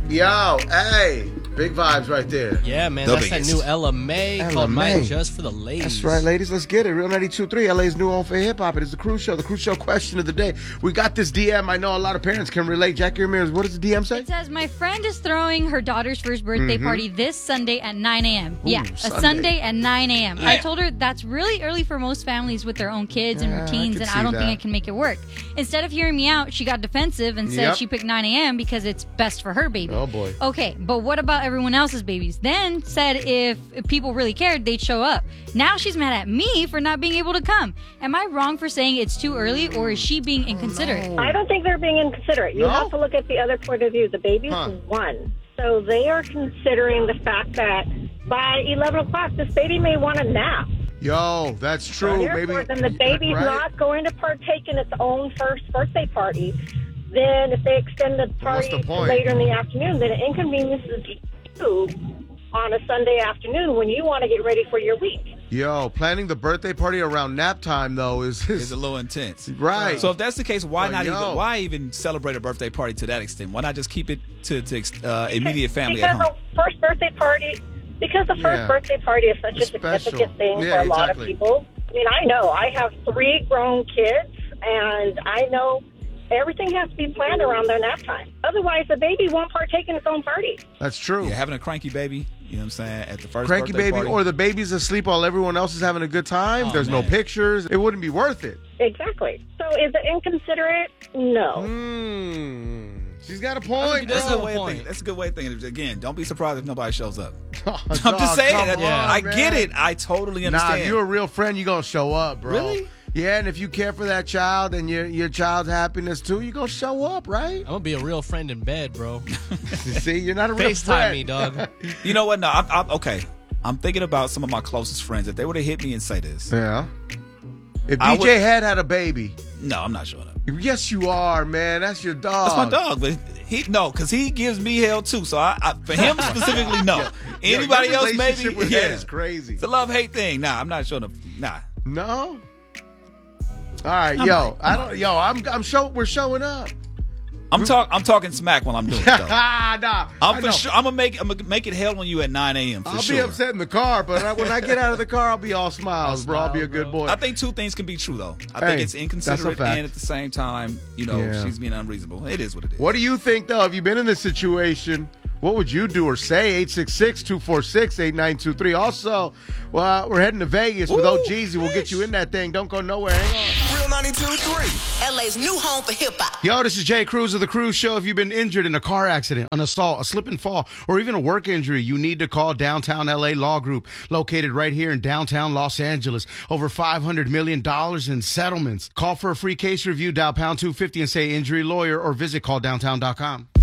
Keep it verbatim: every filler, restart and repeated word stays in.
Yo, hey. Big vibes right there. Yeah, man. The that's biggest. that new Ella May Ella called May. Mine Just for the Ladies. That's right, ladies. Let's get it. Real ninety-two point three, L A's new home for hip-hop. It is the Cruise Show. The Cruise Show question of the day. We got this D M. I know a lot of parents can relate. Jackie Ramirez, what does the D M say? It says, my friend is throwing her daughter's first birthday Mhm. party this Sunday at nine a.m. Ooh, Yeah, Sunday. a Sunday at nine a.m. Yeah. I told her that's really early for most families with their own kids and Yeah, I routines, could and see I don't that. think I can make it work. Instead of hearing me out, she got defensive and said Yep. she picked nine a.m. because it's best for her baby. Oh, boy. Okay, but what about everyone else's babies? Then said if, if people really cared, they'd show up. Now she's mad at me for not being able to come. Am I wrong for saying it's too early, or is she being inconsiderate? I don't think they're being inconsiderate. You No? have to look at the other point of view. The baby's Huh. one. So they are considering the fact that by eleven o'clock, this baby may want a nap. Yo, that's true. And therefore, Maybe then the baby's right? not going to partake in its own first birthday party. Then if they extend the What's party the to point? later in the afternoon, then it inconveniences you on a Sunday afternoon when you want to get ready for your week. Yo, planning the birthday party around nap time, though, is... It's is a little intense. right. So if that's the case, why Oh, not yo. even why even celebrate a birthday party to that extent? Why not just keep it to, to uh, immediate family because at home? the first birthday party, because the first Yeah. birthday party is such It's a significant special. thing Yeah, for a lot exactly. of people. I mean, I know I have three grown kids, and I know everything has to be planned around their nap time. Otherwise, the baby won't partake in its own party. That's true. Yeah, having a cranky baby, you know what I'm saying, at the first Cranky birthday baby, party. or the baby's asleep while everyone else is having a good time. Oh, There's no man. pictures. It wouldn't be worth it. Exactly. So is it inconsiderate? No. Hmm. She's got a That's point, a, that's a bro. good way of point. thinking. That's a good way of thinking. Again, don't be surprised if nobody shows up. Oh, I'm dog, just saying. come that- on, I man. get it. I totally Nah, understand. if you're a real friend, you're going to show up, bro. Really? Yeah, and if you care for that child and your your child's happiness too, you're going to show up, right? I'm going to be a real friend in bed, bro. See, you're not a real FaceTime friend. me, dog. You know what? No, I'm, I'm okay. I'm thinking about some of my closest friends. If they would have hit me and say this, Yeah. If I D J would- had had a baby, no, I'm not showing up. yes, you are, man. That's your dog. That's my dog, but he no, because he gives me hell too. So I, I for him specifically, no. Yo, Anybody your else, maybe? relationship with Yeah, that is crazy. it's a love hate thing. Nah, I'm not showing up. Nah, No. All right, I'm yo, right. I don't, yo, I'm, I'm show, we're showing up. I'm talk, I'm talking smack while I'm doing it. Though. Ah, nah, I'm I for know. sure. I'm gonna make. I'm gonna make it hell on you at nine a.m. for I'll sure. be upset in the car, but I, when I get out of the car, I'll be all smiles, All bro. I'll be a smiles, good bro. boy. I think two things can be true though. I Hey, think it's that's a inconsiderate fact. and at the same time, you know, Yeah. she's being unreasonable. It is what it is. What do you think, though? Have you been in this situation? What would you do or say? eight six six, two four six, eight nine two three. Also, well, we're heading to Vegas with Ooh, O Jeezy. We'll get you in that thing. Don't go nowhere. Hang on. Real ninety-two point three. L A's new home for hip-hop. Yo, this is Jay Cruz of The Cruise Show. If you've been injured in a car accident, an assault, a slip and fall, or even a work injury, you need to call Downtown L A Law Group, located right here in downtown Los Angeles. Over five hundred million dollars in settlements. Call for a free case review, dial pound two fifty and say injury lawyer, or visit call downtown dot com.